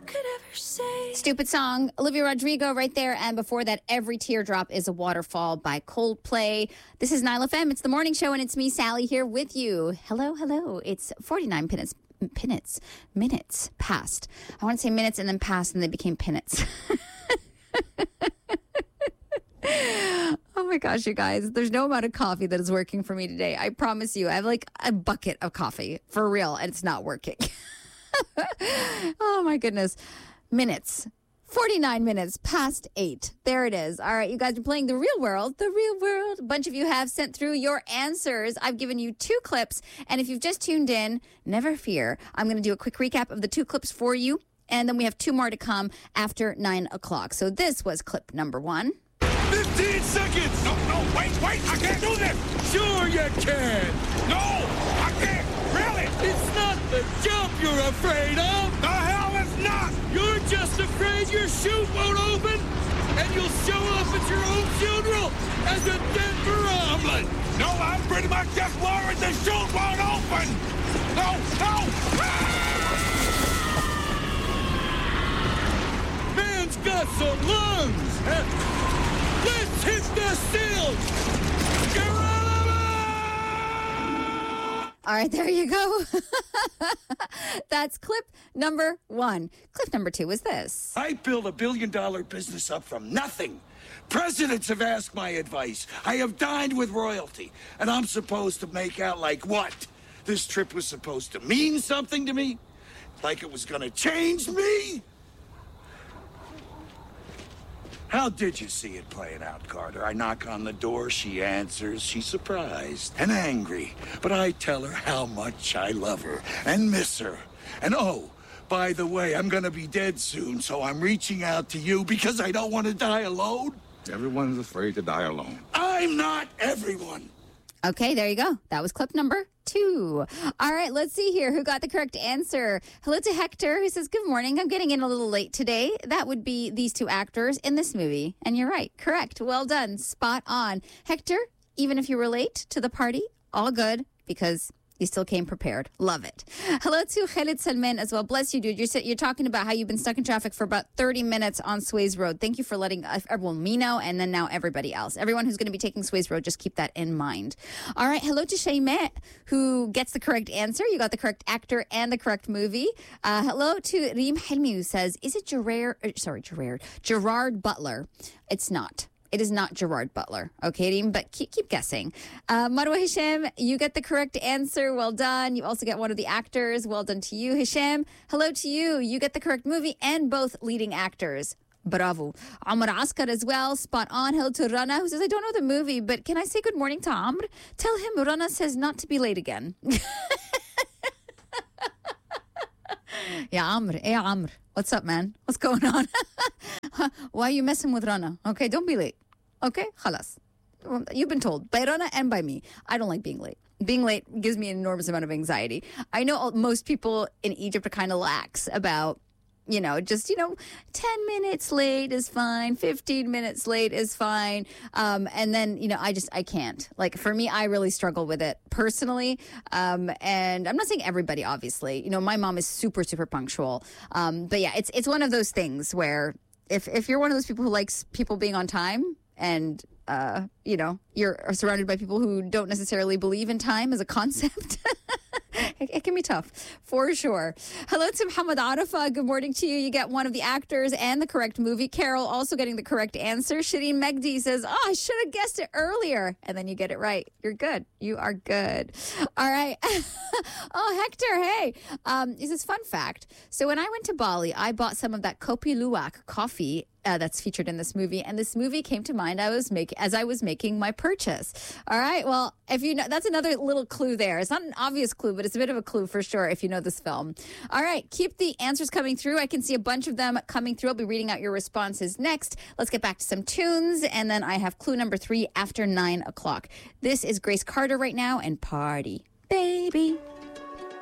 Stupid song, Olivia Rodrigo right there. And before that, Every Teardrop is a Waterfall by Coldplay. This is Nile FM. It's the morning show, and it's me, Sally, here with you. Hello, hello. It's 49 minutes past. I want to say minutes and then past, and they became pinnets. Oh my gosh, you guys. There's no amount of coffee that is working for me today. I promise you. I have like a bucket of coffee for real, and it's not working. Oh my goodness. Minutes. 49 minutes past 8. There it is. All right, you guys are playing The Real World. The Real World. A bunch of you have sent through your answers. I've given you 2 clips, and if you've just tuned in, never fear. I'm going to do a quick recap of the 2 clips for you, and then we have 2 more to come after 9 o'clock. So this was clip number 1. 15 seconds! No, wait, I can't do this! Sure you can! No, I can't! Really? It's not the jump you're afraid of! The hell it's not! You're just afraid your chute won't open, and you'll show up at your own funeral as a Denver omelet! No, I'm pretty much just worried the chute won't open! No! Man's got some lungs! Let's hit the seals! Geronimo! All right, there you go. That's clip number 1. Clip number 2 is this. I built $1 billion business up from nothing. Presidents have asked my advice. I have dined with royalty. And I'm supposed to make out like what? This trip was supposed to mean something to me? Like it was gonna change me? How did you see it playing out, Carter? I knock on the door, she answers, she's surprised and angry. But I tell her how much I love her and miss her. And oh, by the way, I'm gonna be dead soon, so I'm reaching out to you because I don't want to die alone. Everyone's afraid to die alone. I'm not everyone. Okay, there you go. That was clip number 2. All right, let's see here. Who got the correct answer? Hello to Hector, who says, good morning. I'm getting in a little late today. That would be these 2 actors in this movie. And you're right. Correct. Well done. Spot on. Hector, even if you were late to the party, all good, because you still came prepared. Love it. Hello to Khalid Salman as well. Bless you, dude. You're talking about how you've been stuck in traffic for about 30 minutes on Swayze Road. Thank you for letting everyone, me know, and then now everybody else. Everyone who's going to be taking Swayze Road, just keep that in mind. All right. Hello to Shaymet, who gets the correct answer. You got the correct actor and the correct movie. Hello to Reem Helmi, who says, is it Gerard Butler? It's not. It is not Gerard Butler, okay, Reem, but keep guessing. Marwa Hisham, you get the correct answer. Well done. You also get one of the actors. Well done to you, Hisham. Hello to you. You get the correct movie and both leading actors. Bravo. Amr Askar as well. Spot on. Hello to Rana, who says, I don't know the movie, but can I say good morning to Amr? Tell him Rana says not to be late again. Yeah, Amr. Hey, Amr. What's up, man? What's going on? Why are you messing with Rana? Okay, don't be late. Okay, khalas. You've been told by Rana and by me. I don't like being late. Being late gives me an enormous amount of anxiety. I know most people in Egypt are kind of lax about, 10 minutes late is fine. 15 minutes late is fine. And then, I can't. Like, for me, I really struggle with it personally. And I'm not saying everybody, obviously. My mom is super, super punctual. But yeah, it's one of those things where if you're one of those people who likes people being on time and, you're surrounded by people who don't necessarily believe in time as a concept, it can be tough, for sure. Hello to Muhammad Arafa. Good morning to you. You get one of the actors and the correct movie. Carol also getting the correct answer. Shireen Megdi says, I should have guessed it earlier. And then you get it right. You're good. You are good. All right. Oh, Hector, hey. This is fun fact. So when I went to Bali, I bought some of that Kopi Luwak coffee that's featured in this movie, and this movie came to mind as I was making my purchase. All right, well, if you know, that's another little clue there. It's not an obvious clue, but it's a bit of a clue for sure if you know this film. All right, keep the answers coming through. I can see a bunch of them coming through. I'll be reading out your responses next. Let's get back to some tunes, and then I have clue number 3 after 9 o'clock. This is Grace Carter right now, and Party Baby.